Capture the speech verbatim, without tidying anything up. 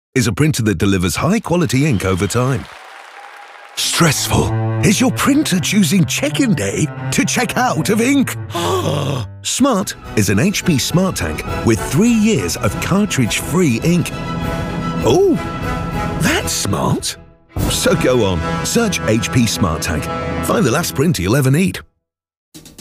is a printer that delivers high-quality ink over time. Stressful? Is your printer choosing check-in day to check out of ink? Smart is an H P Smart Tank with three years of cartridge-free ink. Oh, that's smart. So go on, search H P Smart Tank. Find the last printer you'll ever need.